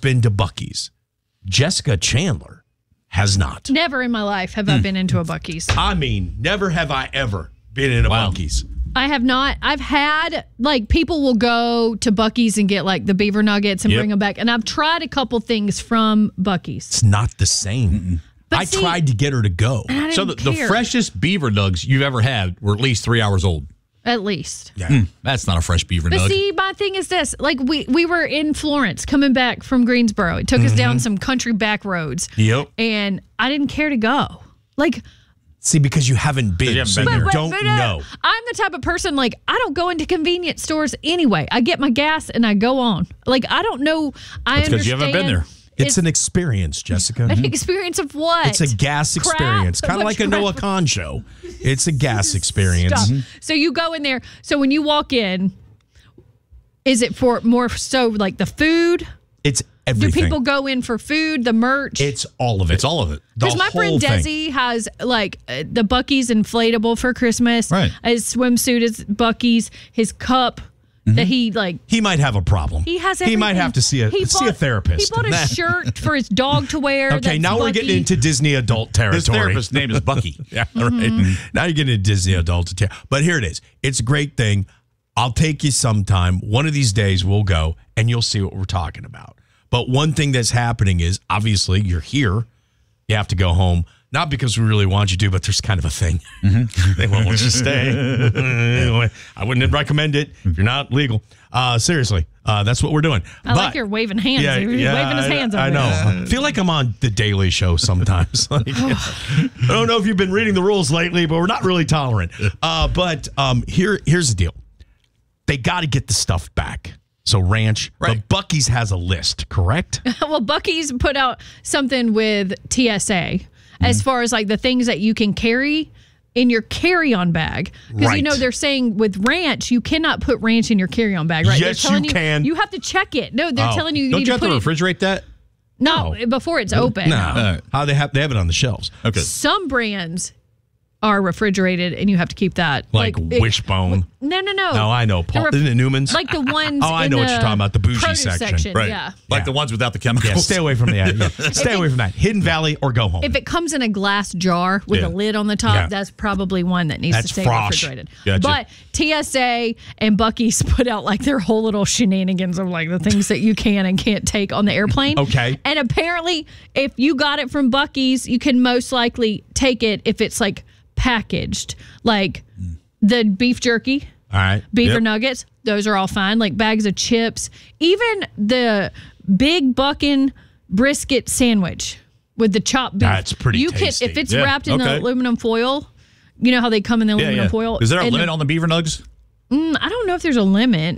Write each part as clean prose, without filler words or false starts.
been to Buc-ee's. Jessica Chandler has not. Never in my life have I been into a Buc-ee's. I mean, never have I ever been in a Buc-ee's. I have not. I've had, like, people will go to Buc-ee's and get, like, the beaver nuggets and bring them back. And I've tried a couple things from Buc-ee's. It's not the same. I tried to get her to go. So the freshest beaver nugs you've ever had were at least 3 hours old. At least. Yeah. That's not a fresh beaver But nug. see, my thing is this. Like, we were in Florence coming back from Greensboro. It took us down some country back roads. Yep. And I didn't care to go. Like... See, because you haven't been, so you don't know. I'm the type of person, like, I don't go into convenience stores anyway. I get my gas and I go on. Like, I don't know. That's because you haven't been there. It's an experience, Jessica. An experience of what? It's a gas experience. Kind of like a Noah Khan show. It's a gas experience. So you go in there. So when you walk in, is it for more so like the food? It's everything. Do people go in for food, the merch? It's all of it. It's all of it. Because my friend Desi has like the Buc-ee's inflatable for Christmas. Right. His swimsuit is Buc-ee's. His cup that he like. He might have a problem. He has everything. He might have to see a therapist. He bought a shirt for his dog to wear. Okay, now we're getting into Disney adult territory. His therapist's name is Bucky. Yeah, right. Now you're getting into Disney adult territory. But here it is. It's a great thing. I'll take you sometime. One of these days we'll go and you'll see what we're talking about. But one thing that's happening is obviously you're here. You have to go home. Not because we really want you to, but there's kind of a thing. They won't let you stay. Anyway, I wouldn't recommend it if you're not legal. Seriously, that's what we're doing. I like your waving hands. Yeah, He's waving his hands over I know. I feel like I'm on The Daily Show sometimes. I don't know if you've been reading the rules lately, but we're not really tolerant. But here's the deal. They got to get the stuff back. So Ranch, but Buc-ee's has a list, correct? Well, Buc-ee's put out something with TSA as far as like the things that you can carry in your carry-on bag. Because, you know, they're saying with Ranch, you cannot put Ranch in your carry-on bag, right? Yes, you can. You have to check it. No, they're telling you Don't need you have to to put refrigerate that? No, before it's open. No. How they have it on the shelves. Okay. Some brands are refrigerated and you have to keep that. Like Wishbone. No. No, I know. Isn't it Newman's? Like the ones I know what you're talking about. The bougie produce section. Right. Yeah. Like the ones without the chemicals. Yeah, stay away from that. Stay away from that. Hidden Valley or go home. If it comes in a glass jar with a lid on the top, that's probably one that needs to stay refrigerated. Gotcha. But TSA and Buc-ee's put out like their whole little shenanigans of like the things that you can and can't take on the airplane. Okay. And apparently, if you got it from Buc-ee's, you can most likely take it if it's like packaged, like the beef jerky. All right. Beaver nuggets, those are all fine. Like bags of chips. Even the Big Buckin' brisket sandwich with the chopped beef. That's pretty tasty. If it's wrapped in the aluminum foil, you know how they come in the aluminum foil? Is there a limit on the beaver nugs? I don't know if there's a limit.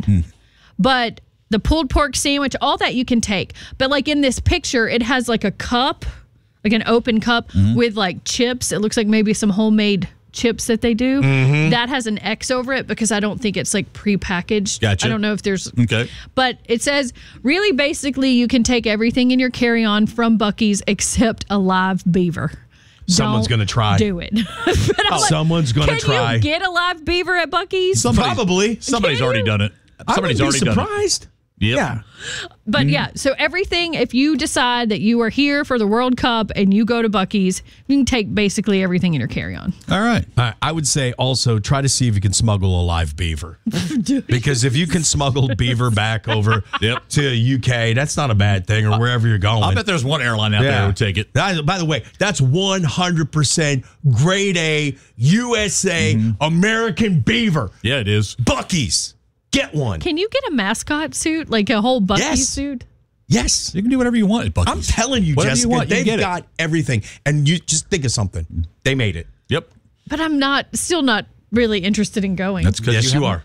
But the pulled pork sandwich, all that you can take. But like in this picture, it has like a cup, like an open cup with like chips. It looks like maybe some homemade chips that they do. That has an X over it because I don't think it's like prepackaged. Gotcha. I don't know if there's. Okay. But it says really basically you can take everything in your carry-on from Buc-ee's except a live beaver. Someone's going to try. Do it. Someone's going to try. Can you get a live beaver at Buc-ee's? Probably. Somebody's already done it. Somebody's already done it. I would be surprised. Yep. Yeah. But yeah, so everything, if you decide that you are here for the World Cup and you go to Buc-ee's, you can take basically everything in your carry-on. All right. I would say also try to see if you can smuggle a live beaver. Because if you can smuggle beaver back over to UK, that's not a bad thing, or wherever you're going. I bet there's one airline out there that would take it. By the way, that's 100% grade A, USA, American beaver. Yeah, it is. Buc-ee's. Get one. Can you get a mascot suit, like a whole Buc-ee's Yes. suit? Yes. You can do whatever you want at Buc-ee's. I'm telling you, Whatever Jessica, you want, you they've get it. got everything. And you just think of something. They made it. Yep. But I'm still not really interested in going. That's because Yes, you are.